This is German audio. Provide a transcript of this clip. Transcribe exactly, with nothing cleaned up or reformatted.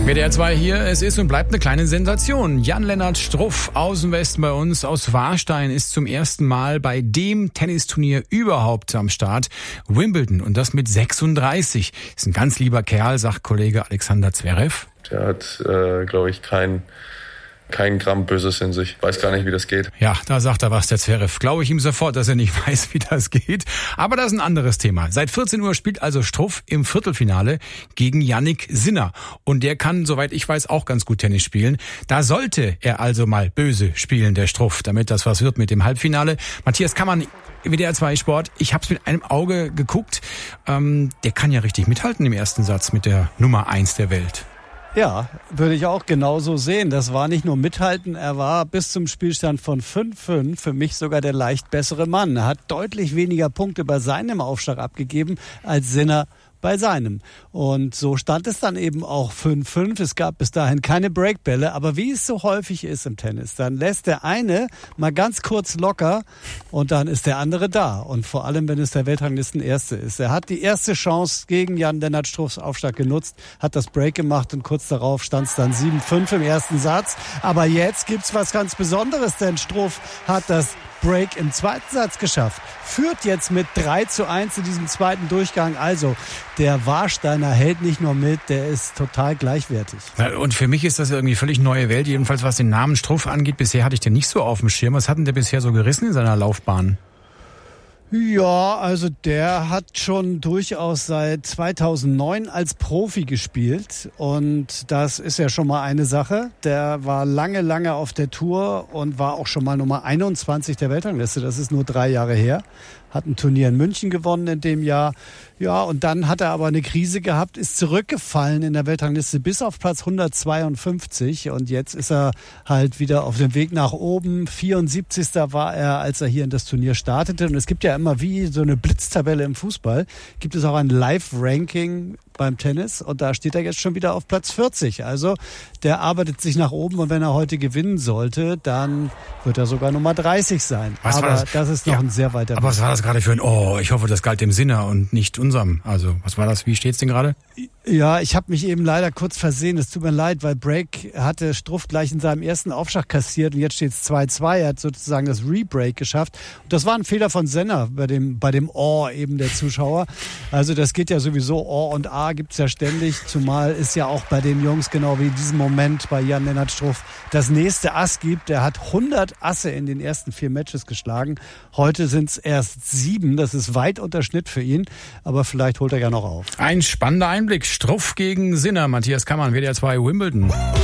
W D R zwei hier, es ist und bleibt eine kleine Sensation. Jan-Lennart Struff, Außenwesten bei uns aus Warstein, ist zum ersten Mal bei dem Tennisturnier überhaupt am Start. Wimbledon, und das mit sechsunddreißig. Ist ein ganz lieber Kerl, sagt Kollege Alexander Zverev. Der hat, äh, glaube ich, kein... kein Gramm Böses in sich. Weiß gar nicht, wie das geht. Ja, da sagt er was, der Zverev. Glaube ich ihm sofort, dass er nicht weiß, wie das geht. Aber das ist ein anderes Thema. Seit vierzehn Uhr spielt also Struff im Viertelfinale gegen Jannik Sinner. Und der kann, soweit ich weiß, auch ganz gut Tennis spielen. Da sollte er also mal böse spielen, der Struff, damit das was wird mit dem Halbfinale. Matthias Kammann, W D R zwei Sport. Ich habe es mit einem Auge geguckt. Ähm, der kann ja richtig mithalten im ersten Satz mit der Nummer eins der Welt. Ja, würde ich auch genauso sehen. Das war nicht nur mithalten, er war bis zum Spielstand von fünf fünf für mich sogar der leicht bessere Mann. Er hat deutlich weniger Punkte bei seinem Aufschlag abgegeben als Sinner bei seinem. Und so stand es dann eben auch fünf fünf. Es gab bis dahin keine Breakbälle. Aber wie es so häufig ist im Tennis, dann lässt der eine mal ganz kurz locker und dann ist der andere da. Und vor allem, wenn es der Weltranglistenerste ist. Er hat die erste Chance gegen Jan-Lennart Struffs Aufschlag genutzt, hat das Break gemacht und kurz darauf stand es dann sieben fünf im ersten Satz. Aber jetzt gibt's was ganz Besonderes, denn Struff hat das Break im zweiten Satz geschafft. Führt jetzt mit drei zu eins in diesem zweiten Durchgang. Also der Warsteiner hält nicht nur mit, der ist total gleichwertig. Und für mich ist das irgendwie völlig neue Welt, jedenfalls was den Namen Struff angeht. Bisher hatte ich den nicht so auf dem Schirm. Was hat denn der bisher so gerissen in seiner Laufbahn? Ja, also der hat schon durchaus seit zweitausendneun als Profi gespielt und das ist ja schon mal eine Sache. Der war lange, lange auf der Tour und war auch schon mal Nummer einundzwanzig der Weltrangliste. Das ist nur drei Jahre her. Hat ein Turnier in München gewonnen in dem Jahr. Ja, und dann hat er aber eine Krise gehabt, ist zurückgefallen in der Weltrangliste bis auf Platz hundertzweiundfünfzig. Und jetzt ist er halt wieder auf dem Weg nach oben. vierundsiebzigster war er, als er hier in das Turnier startete. Und es gibt ja immer wie so eine Blitztabelle im Fußball. Gibt es auch ein Live-Ranking beim Tennis. Und da steht er jetzt schon wieder auf Platz vierzig. Also der arbeitet sich nach oben. Und wenn er heute gewinnen sollte, dann wird er sogar Nummer dreißig sein. Was aber das? das ist noch ja, ein sehr weiter Weg. Aber was war das gerade für ein, oh, ich hoffe, das galt dem Sinner und nicht unserem. Also, was war das? Wie steht's denn gerade? Ja, ich habe mich eben leider kurz versehen. Es tut mir leid, weil Break hatte Struff gleich in seinem ersten Aufschlag kassiert und jetzt steht es zwei zwei. Er hat sozusagen das Rebreak geschafft. Und das war ein Fehler von Senna bei dem bei dem Oh eben der Zuschauer. Also das geht ja sowieso, Oh und A gibt's ja ständig. Zumal ist ja auch bei den Jungs genau wie in diesem Moment bei Jan-Lennart Struff das nächste Ass gibt. Der hat hundert Asse in den ersten vier Matches geschlagen. Heute sind es erst sieben. Das ist weit unter Schnitt für ihn. Aber vielleicht holt er ja noch auf. Ein spannender Einblick. Struff gegen Sinner. Matthias Kammann, W D R zwei Wimbledon.